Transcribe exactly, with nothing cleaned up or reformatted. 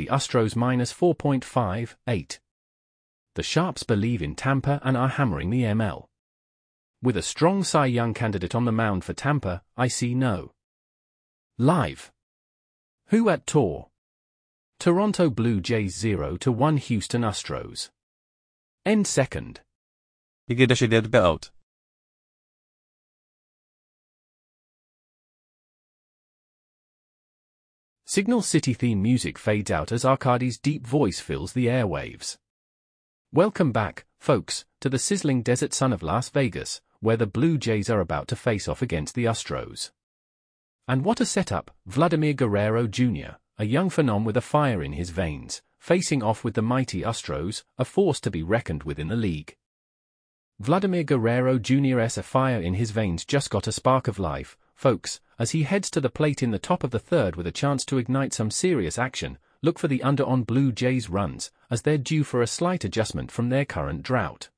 Astros minus four point five eight. The Sharps believe in Tampa and are hammering the M L. With a strong Cy Young candidate on the mound for Tampa, I see no. Live. Who at Tour? Toronto Blue Jays zero to one Houston Astros. End second. Ikke da się liczby out. Signal City theme music fades out as Arkady's deep voice fills the airwaves. Welcome back, folks, to the sizzling desert sun of Las Vegas, where the Blue Jays are about to face off against the Astros. And what a setup, Vladimir Guerrero Junior, a young phenom with a fire in his veins, facing off with the mighty Astros, a force to be reckoned with in the league. Vladimir Guerrero Junior's a fire in his veins just got a spark of life, folks, as he heads to the plate in the top of the third with a chance to ignite some serious action. Look for the under on Blue Jays runs, as they're due for a slight adjustment from their current drought.